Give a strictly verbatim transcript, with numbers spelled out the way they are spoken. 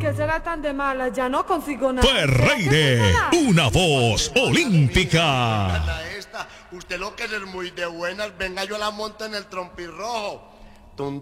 que será tan de mala, ya no consigo nada. Ferreire, una voz olímpica. Ana, esta, usted lo que es muy de buenas, venga yo la monto en el trompirrojo. Tum,